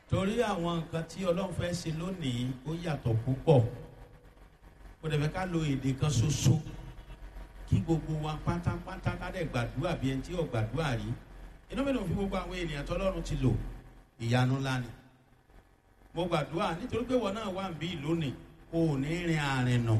torí àwọn nǹkan tí ọlọ́run fẹ́ ṣe lónìí ó yàtọ̀ púpọ̀. Kò dẹ̀ fẹ́ ká lo èdè kan ṣoṣo kí gbogbo wa pátápátá ká dẹ̀ gbàdúrà bí ẹni tí ò gbàdúrà rí. Inú mi dùn fún gbogbo àwọn ènìyàn tọ́lọ́run ti lò, ìyanu ńlá ni. Mo gbàdúrà nítorí pé wọn náà wà níbí lónìí, o ò ní rin àárín nù.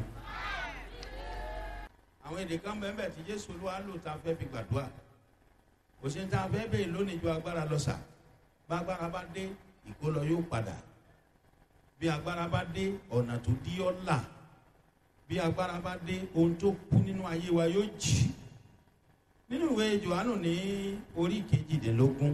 Àwọn èdè kan bẹ́ẹ̀ bẹ́ẹ̀ tí Jésù Olúwa lò tá a fẹ́ fi gbàdúrà. Kò sí ní tá a fẹ́ bèèrè lónìí ju agbára lọ sà. Bá agbára bá dé, ìkólọ yóò padà. Bí agbára bá dé, ọ̀nà tó dí ọ́ là. Bí agbára bá dé, ohun tó kú nínú ayé wa yóò jì. Nínú ìwé Jòhánù ní orí 18,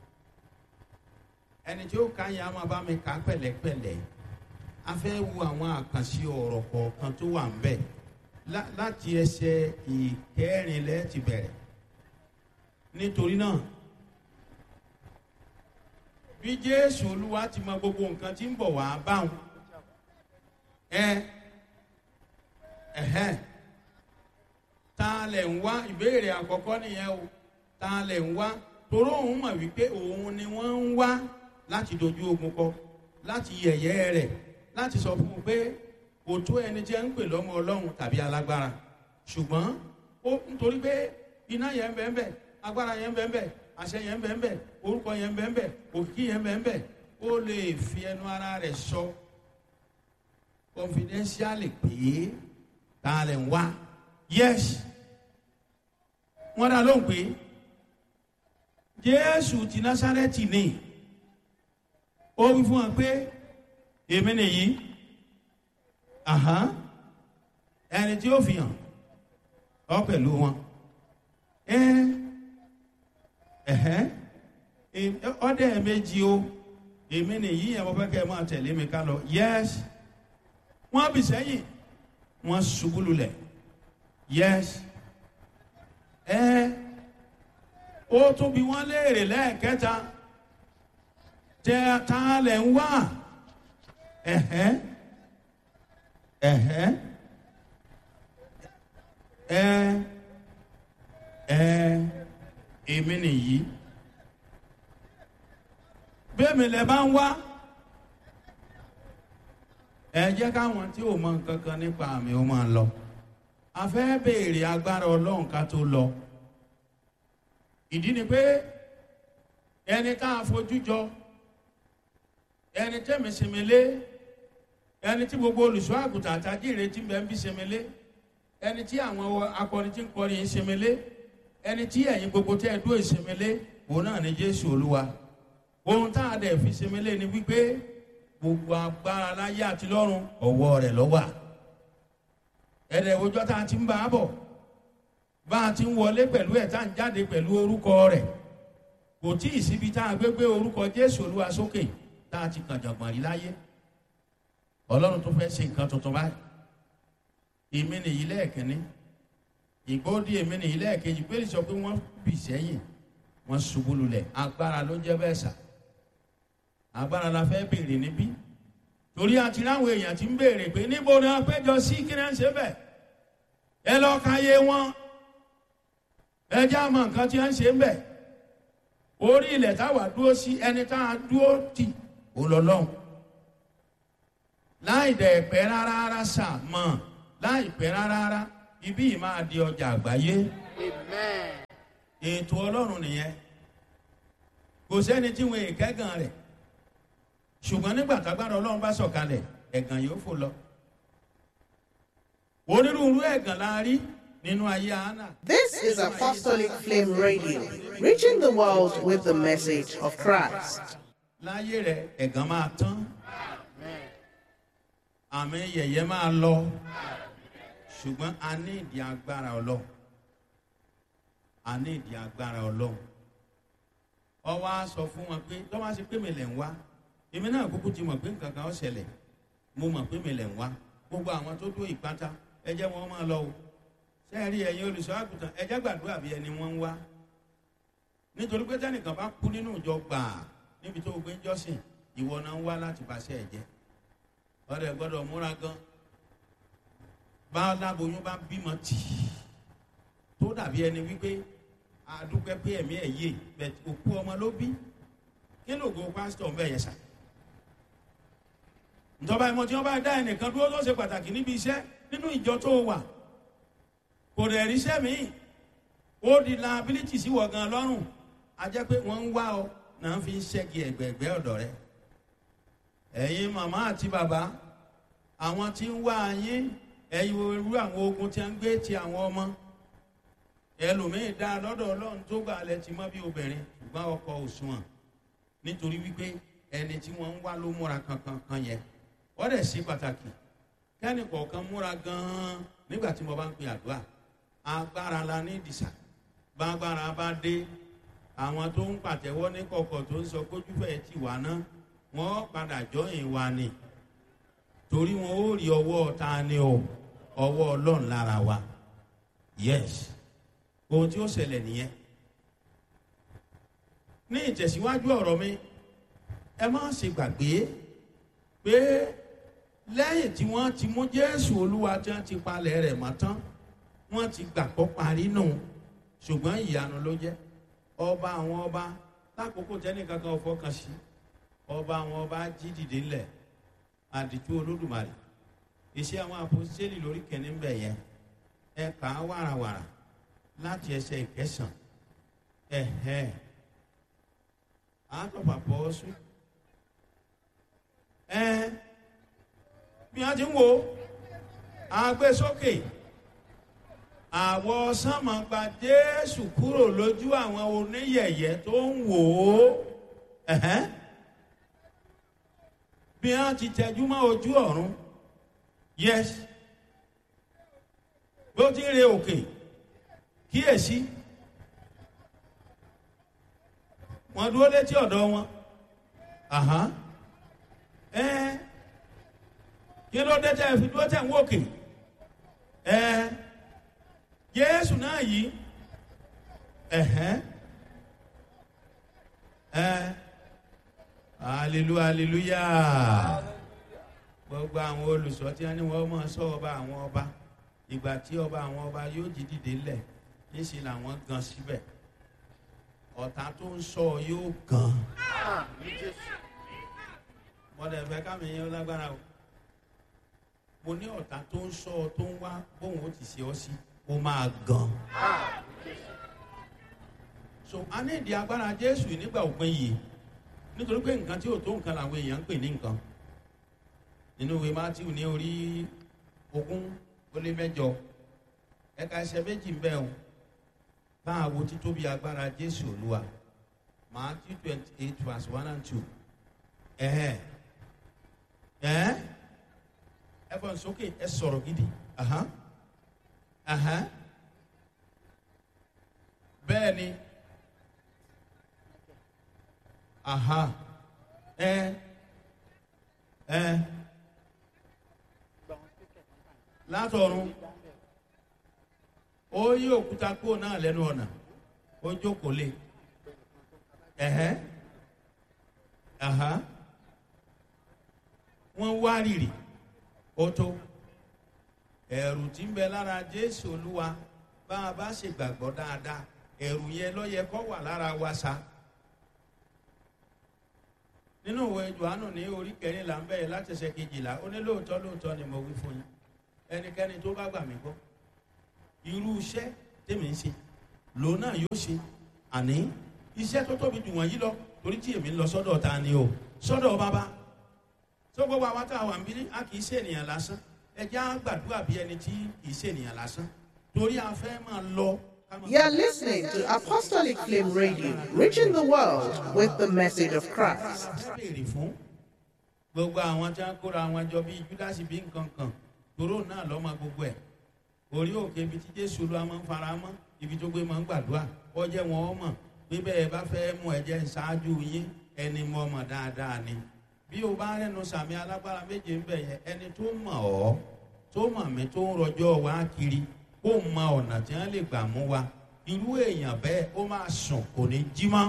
ẹni tí ó ka yẹn á máa bá mi kà pẹ̀lẹ́pẹ̀lẹ́. A fẹ́ wo àwọn àkànṣe ọ̀rọ̀ kọ̀ọ̀kan tó wà ń bẹ̀. Láti ẹsẹ̀ ìkẹrìnlẹ́ ti bẹ̀rẹ̀. Nítorí náà, bí Jésù Olúwa ti mọ gbogbo nǹkan tí ń bọ̀ wá báwọn, ta lẹ̀ ń wá? Ìbéèrè àkọ́kọ́ nìyẹn o. Ta lẹ̀ ń wá? Toró òun mọ̀ wípé òun ni wọ́n ń wá láti dojú ogun kọ, láti yẹ̀yẹ́ rẹ̀, láti sọ fún un pé kò tó ẹni tí ẹ ń pè lọ́mọ Ọlọ́run tàbí alágbára. Ṣùgbọ́n ó nítorí pé iná yẹn ń bẹ ń bẹ, agbára yẹn ń bẹ ń bẹ, àṣẹ yẹn ń bẹ ń bẹ, orúkọ yẹn ń bẹ ń bẹ, òkìkí yẹn ń bẹ ń bẹ, ó lè fi ẹnu ara rẹ̀ sọ confidentially pé ta lẹ̀ ń wá. Yes, wọ́n dá lóhùn pé Jésù ti Násárẹ́tì ni. Ó wí fún wọn pé èmi nìyí. Ẹni tí ó fi hàn ọ pẹ̀lú wọn. Ọdẹ méjì o, èmi nìyí yẹn mo fẹ́ kẹ́ ẹ máa tẹ̀lé mi ká lọ. Yes, wọ́n bì sẹ́yìn, wọ́n ṣubú lulẹ̀. Yes, ó tún bí wọ́n léèrè lẹ́ẹ̀kẹta, ta lẹ̀ ń wá? Èmi nìyí. Bẹ́ẹ̀mi lẹ bá ń wá, ẹ jẹ́ káwọn tí ò mọ nǹkan kan nípa àmì ó máa lọ. A fẹ́ béèrè agbára Ọlọ́run ká tó lọ. Ìdí ni pé ẹni tá a fojú jọ, ẹni tẹ́mi sèmélé, ẹni tí gbogbo olùṣọ́ àgùntàn àtàjì ìrètí ń bẹ ń bí sèmélé, ẹni tí àwọn akọrin tí ń kọrin yìí sèmélé, ẹni tí ẹ̀yin gbogbo tẹ́ ẹ dúró ìsèmélé, òun náà ni Jésù Olúwa. Ohun tá a dẹ̀ fi sèmélé ni wípé gbogbo agbára láyé àti lọ́run ọwọ́ rẹ̀ ló wà. Ẹ̀dẹ̀ òjò tá a ti ń bá a bọ̀, bá a ti ń wọlé pẹ̀lú ẹ̀ tá a ń jáde pẹ̀lú orúkọ rẹ̀. Kò tí ì síbi tá a gbé orúkọ Jésù Olúwa sókè tá a ti kàn jàngbọ̀n rí láyé. Ọlọ́run tó fẹ́ ṣe nǹkan tuntun báyìí. Èmi nìyí lẹ́ẹ̀kínní, ìgbóòdì èmi nìyí lẹ́ẹ̀kejì. Pé sọ pé wọ́n bì sẹ́yìn, wọ́n ṣubú lulẹ̀. Agbára ló jẹ́ bẹ́ẹ̀ sà. Agbára la fẹ́ béèrè níbí. Torí àti láwọn èèyàn ti ń béèrè pé níbo ni wọ́n péjọ sí, kí ni wọ́n ṣe bẹ̀. Ẹ lọ ka yé wọn. Ẹ jẹ́ àmọ́ nǹkan tí wọ́n ṣe ń bẹ̀. Orí ilẹ̀ táwa dúró sí, ẹni tá a dúró tì ó lọ lọ́hùn. Láì dẹ̀ pẹ́ rárá sà mọ̀, láì pẹ́ rárá ibí yìí máa di ọjà àgbáyé. Ètò Ọlọ́run nìyẹn. Kò sẹ́ni tí wọ́n èkẹ́gàn rẹ̀. Ṣùgbọ́n nígbà tágbára Ọlọ́run bá sọ̀kalẹ̀, ẹ̀gàn yóò fò lọ. Onírúurú ẹ̀gàn la rí nínú ayé Hánà. This is Apostolic Flame Radio, reaching the world with the message of Christ. Láyé rẹ̀ ẹ̀gàn máa tán. Àmì yẹ̀yẹ́ máa lọ. Ṣùgbọ́n a ní ìdí agbára Ọlọ́run. A ní ìdí agbára Ọlọ́run. Ó wá sọ fún wọn pé tó bá ṣe pé mi lẹ̀ ń wá, èmi náà kúkú ti mọ̀ pé nǹkan kan ó ṣẹlẹ̀. Mo mọ̀ pé mi lẹ̀ ń wá. Gbogbo àwọn tó dó ìpátá, ẹ jẹ́ wọn máa lọ o. Ṣé ẹ rí ẹ̀yin olùṣọ́ àgùntàn, ẹ jẹ́ gbàdúrà bí ẹni wọ́n ń wá. Nítorí pé tẹ́nìkan bá kú nínú ìjọ gbàà níbi tó gbé ń jọ́sìn, ìwọ náà ń wá láti bàṣẹ́ ẹ̀ jẹ́. Ọ̀rẹ́ gbọ́dọ̀ múra gan. Bá láboyún bá bímọ tì í tó dàbí ẹni wípé àdúpẹ́ pé ẹ̀mí ẹ̀ yé bẹ̀t òkú ọmọ ló bí. Kí ló go pásítọ̀ ń bẹ̀ yẹn sà? ìjọba ìmọ̀ tí wọ́n bá dá ẹnìkan dúró tó ṣe pàtàkì níbi iṣẹ́ nínú ìjọ tó wà, kò dẹ̀ ríṣẹ́ míì, ó di liability sí wọ̀ gan lọ́rùn. A jẹ́ pé wọ́n ń wá ọ náà fi ń ṣẹ́gi ẹ̀gbẹ̀ẹ̀gbẹ́ ọ̀dọ̀ rẹ. Ẹ̀yin màmá àti bàbá, àwọn tí ń wá yín, ẹ̀yin irú àwọn ogun tí a ń gbé ti àwọn ọmọ. Ẹlòmíì dá lọ́dọ̀ Ọlọ́run tó gbà lẹ ti mọ́ bí obìnrin, ṣùgbọ́n ọkọ òṣùwọ̀n, nítorí wípé ẹni tí wọ́n ń wá ló múra kankan kan yẹn. Ó dẹ̀ ṣe pàtàkì kẹ́ni kọ̀ọ̀kan múra gan-an nígbà tí mo bá ń pe àdúrà. Agbára la ní ìdìsà, bágbára bá dé, àwọn tó ń pàtẹ́wọ́ ní kọ̀kọ̀ tó ń sọ kójúfẹ́ ti wà náà, wọ́n padà jọyìn wa ni, torí wọn ó rí ọwọ́ ta ni o, ọwọ́ Ọlọ́run lára wa. Yes, ohun tí ó ṣẹlẹ̀ nìyẹn. Ní ìtẹ̀síwájú ọ̀rọ̀ mi, ẹ má ṣe gbàgbé pé lẹ́yìn tí wọ́n ti mú Jésù Olúwa tí wọ́n ti palẹ̀ rẹ̀ mọ́ tán, wọ́n ti gbàgbọ́ parí nù, ṣùgbọ́n ìyanu ló jẹ́. Ọba àwọn ọba, lákòókò tẹ́nìkan kan fọkàn sí, ọba àwọn ọba jí dìde ńlẹ̀, àdìtú Olódùmarè. Iṣẹ́ àwọn àpọ́sítélì lórí kẹ́ni ń bẹ̀ yẹn, ẹ kà á wàràwàrà láti ẹsẹ̀ ìkẹsàn. Àtọ̀pà pọ̀ sùn. Bí wọ́n ti ń wo agbésókè, àwọ̀ sánmọ̀ gba Jésù kúrò lójú àwọn oníyẹ̀yẹ́ tó ń wò ó. Bí wọ́n ti tẹjú mọ́ ojú ọ̀run, yes, bó ti ń re òkè, kíyèsí, wọ́n dúró létí ọ̀dọ̀ wọn. Kí ló dé tẹ́ fi dúró tẹ̀ ń wòkè? Jésù náà yìí, hallelujah. Gbogbo àwọn olùṣọ́ tí wọ́n ní wọ́n máa sọ ọba àwọn ọba, ìgbà tí ọba àwọn ọba yóò jí dìde lẹ̀, níṣẹ́ làwọn gan síbẹ̀. Ọ̀tá tó ń sọ yóò gan. Mọ̀dẹ̀ fẹ́ kámi yẹn lágbára o. Mo ní ọ̀tá tó ń sọ tó ń wá bóun ó ti ṣe ọ́ sí, ó máa gan. So a ní ìdí agbára Jésù nígbà òpin yìí, nítorí pé nǹkan tí ò tó nǹkan làwọn èèyàn ń pè ní nǹkan. Nínú ìwé Mátíù ní orí 20:8, ẹ̀ka ẹsẹ̀ méjì ń bẹ o. Bá a wo títóbi agbára Jésù Olúwa. Matthew 28:1-2. Ẹ fọ́n sókè, ẹ sọ̀rọ̀ gidi. Bẹ́ẹ̀ ni. Látọ̀run ó yí òkúta kúrò náà lẹ́nu ọ̀nà, ó jókòó lé. Wọ́n wá rìrì, ó tó. Ẹ̀rù tí ń bẹ lára Jésù Olúwa, bá a bá ṣe gbàgbọ́ dáadáa, ẹ̀rù yẹn ló yẹ kó wà lára wa sa. Nínú ìwé Jòhánù ní orí 14 ń bẹ̀rẹ̀ láti ẹsẹ̀ 12, ó ní lóòótọ́ ni mo wí fún yín, ẹnikẹ́ni tó bá gbà mí gbọ́, irú iṣẹ́ tèmi ń ṣe lòun náà yóò ṣe, àní iṣẹ́ tó tóbi jù wọ̀nyí lọ, torí tí èmi ń lọ sọ́dọ̀ ta ni o, sọ́dọ̀ bàbá. Tó gbogbo àwọn tá a wà ń bí, a kì í ṣe ènìyàn lásán. Ẹ jẹ́ á gbàdúrà bí ẹni tí kì í ṣe ènìyàn lásán, torí a fẹ́ máa lọ. You are listening to Apostolic Flame Radio, reaching the world with the message of Christ. Béèrè fún gbogbo àwọn tí wọ́n kóra wọn jọ bí Júdásì bí nǹkan kan, toró náà lọ́mọ gbogbo ẹ̀. Orí òkè ibi tí Jésù Olúwa máa ń fara mọ́, ibi tó gbé máa ń gbàdúrà, ó jẹ́ wọn ó mọ̀ pé bẹ́ẹ̀ bá fẹ́ mú ẹ̀jẹ̀ ṣáájú yín, ẹni mọ̀ mọ̀ dáadáa ni. Bí o bá rẹ́nu sàmì alágbára méje ń bẹ̀ yẹn, ẹni tó mọ̀ ọ́, tó mọ̀ mí, tó ń rọjọ́ wá kiri, kó mọ ọ̀nà tí wọ́n lè gbà mú wa, irú èèyàn bẹ́ẹ̀ ó máa sùn kò ní jí mọ́.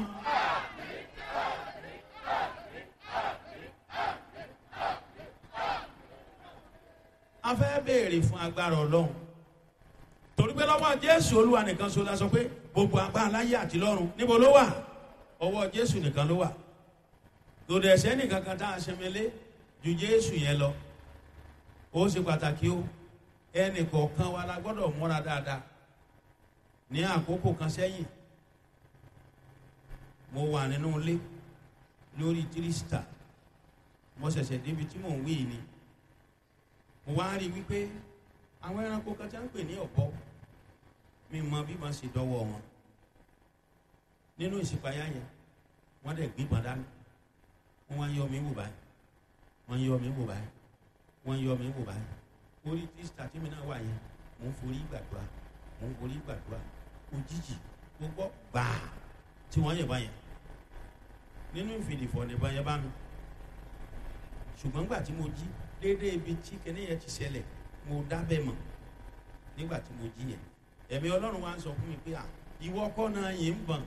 A fẹ́ béèrè fún agbára Ọlọ́run, torí pé lọ́wọ́ Jésù Olúwa nìkan ṣoṣo la sọ pé gbogbo agbára láyé àti lọ́run níbo ló wà? Ọwọ́ Jésù nìkan ló wà. Lòdì ẹ̀sẹ̀ nìkan kan tá a ṣẹmẹlé, ju Jésù yẹn lọ. Ó ṣe pàtàkì o. Ẹnì kọ̀ọ̀kan wa la gbọ́dọ̀ múra dáadáa. Ní àkókò kan sẹ́yìn, mo wà nínú ilé lórí tírísítà. Mo ṣẹ̀ṣẹ̀ débi tí mò ń wí ni. Mo wá rí wípé àwọn ẹranko kan tí wọ́n ń pè ní ọ̀bọ, mi mọ bí wọ́n ṣe dọ́wọ́ wọn. Nínú ìṣípayá yẹn, wọ́n dẹ̀ gbígbọn dání. Wọ́n wá yọ mí wò báyìí. Wọ́n yọ mí wò báyìí. Wọ́n yọ mí wò báyìí. Orí tírísítà tí mi náà wà yẹn, mò ń forí gbàdúrà. Mò ń forí gbàdúrà. Òjijì mo gbọ́ gbàá tí wọ́n yẹ̀ báyẹn. Nínú ìfìdífọ̀ ní báyẹn bá mi. Ṣùgbọ́n gbà tí mo jí déédéé ibi tí kẹ́ni yẹn ti ṣẹlẹ̀, mo dábẹ́ mọ̀ nígbà tí mo jí yẹn. Ẹ̀mí Ọlọ́run wá ń sọ fún mi pé ìwọ kọ́ náà yìí ń bọ̀n.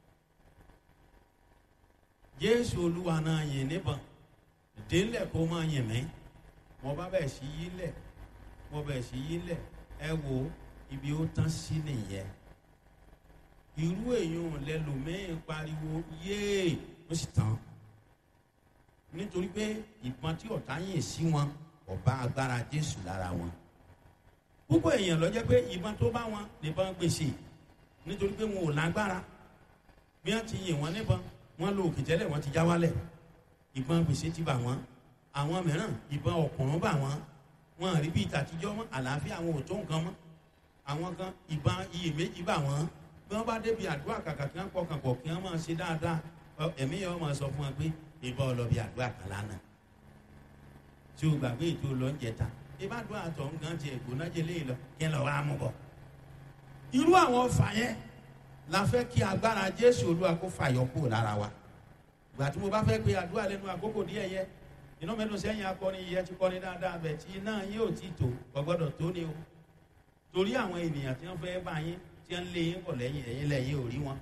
Jésù Olúwa náà yìí níbọn. Délẹ̀ kó máa yìn mí. Mo bá bẹ̀ sí yí lẹ̀. Mo bẹ̀ sí yí lẹ̀. Ẹ wo ibi ó tán sí nìyẹn. Irú èèyàn lẹ́lòmíì pariwo yéè ó sì tán. Nítorí pé ìbọn tí ọ̀tá yìn sí wọn kò bá agbára Jésù lára wọn. Púpọ̀ èèyàn ló jẹ́ pé ìbọn tó bá wọn nìbọn gbèsè. Nítorí pé wọn ò lágbára. Bí wọ́n ti yìn wọ́n níbọn, wọ́n lo òkè tẹ́lẹ̀ wọ́n ti já wálẹ̀. Ìbọn gbèsè ti bà wọ́n. Àwọn mìíràn ìbọn ọ̀kùnrún bà wọ́n. Wọ́n rí bí ìtàtijọ́ mọ́, àlàáfíà àwọn ò tó nǹkan mọ́. Àwọn kan ìbọn iyèméjì bà wọ́n. Bí wọ́n bá débi àdúrà kàkà kí wọ́n pọkàn pọ̀ kí wọ́n máa ṣe dáadáa, ẹ̀mí yẹn wọ́n máa sọ fún wọn pé ìbọn ọlọ́bì àdúrà kan lánàá. Tí o gbàgbé ètò lọ́njẹta, ìbá àdúrà tó ń gan ti ẹ̀gbọ́n jẹ léyìn lọ kí ẹ lọ wá mú bọ̀. Irú àwọn ọfà yẹn la fẹ́ kí agbára Jésù Olúwa kó fàyọ kúrò lára wa. Ìgbà tí mo bá fẹ́ pe àdúrà lẹ́nu àkókò díẹ̀ yẹ, inú mẹ́nu sẹ́yìn akọrin yẹ ti kọrin dáadáa bẹ̀ tí náà yóò ti tò ọgbọ́dọ̀ tó ní o. Torí àwọn ènìyàn tí wọ́n fẹ́ bá yín tí wọ́n lé yín bọ̀ lẹ́yìn ẹ̀yìn lẹ́yìn ò rí wọn.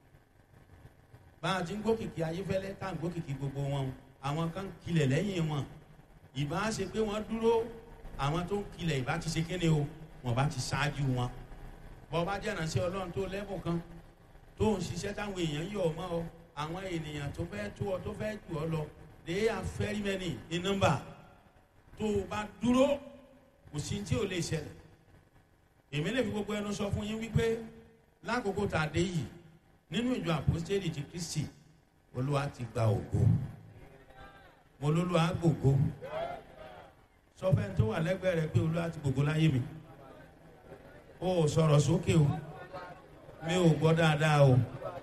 Bá a ti ń gbókìkí ayéfẹ́lẹ́ tá à ń gbókìkí gbogbo wọn, àwọn kan kilẹ̀ lẹ́yìn wọn. Ìbá ṣe pé wọ́n dúró, àwọn tó ń kilẹ̀ ìbá ti ṣe kéde o, wọ́n bá ti ṣáájú wọn. Bọ́ bá jẹ́ ìránṣẹ́ Ọlọ́run tó lẹ́bùn kan tó ń ṣiṣẹ́ táwọn èèyàn yọ̀ mọ́ ọ, àwọn ènìyàn tó fẹ́ tó ọ tó fẹ́ jù ọ lọ, they are very many in number. Tó o bá dúró, kò sí tí ò lè ṣẹlẹ̀. Èmi lè fi gbogbo ẹnu sọ fún yín wípé lákòókò tá a dé yìí nínú ìjọ àpọ́stélì ti Kristi, Olúwa ti gba ògo. Mo lólúwa gbògo. Sọ fẹ́ tó wà lẹ́gbẹ̀ẹ́ rẹ pé Olúwa ti gbògo láyé mi. O ò sọ̀rọ̀ sókè o. Mi ò gbọ́ dáadáa o.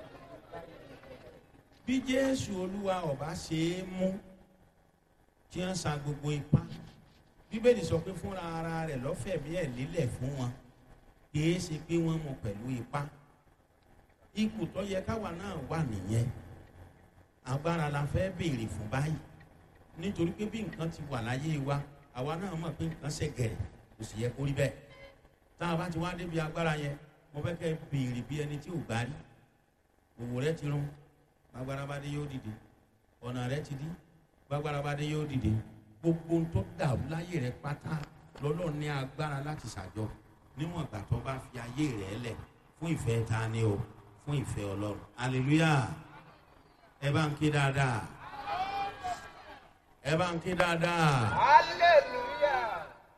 Bí Jésù Olúwa ọba ṣe é mú tí wọ́n sa gbogbo ipá, Bíbélì sọ pé fúnra ara rẹ̀ lọ́fẹ̀ẹ́ bí ẹ̀ lílẹ̀ fún wọn. Kìí ṣe pé wọ́n mú pẹ̀lú ipá. Ipò tó yẹ káwa náà wà nìyẹn. Agbára la fẹ́ béèrè fún báyìí. Nítorí pé bí nǹkan ti wà láyé wa, àwa náà mọ̀ pé nǹkan ṣe gẹ̀rẹ̀, kò sì yẹ kó rí bẹ́ẹ̀. Tá a bá ti wá débi agbára yẹn, mo fẹ́ kẹ́ béèrè bí ẹni tí ò gbá rí. Òwò rẹ ti rún, gbàgbára bá dé yóò dìde. Ọ̀nà rẹ ti dí, gbàgbára bá dé yóò dìde. Gbogbo tó dàrú láyé rẹ pátá lọ́lọ́ ní agbára láti ṣàjọ. Níwọ̀n ìgbà tó bá fi ayé rẹ̀ lẹ̀ fún ìfẹ́ ta ni o, fún ìfẹ́ Ọlọ́run. Hallelujah. Ẹ bá ń ké dáadáa. Ẹ bá ń ké dáadáa. Hallelujah.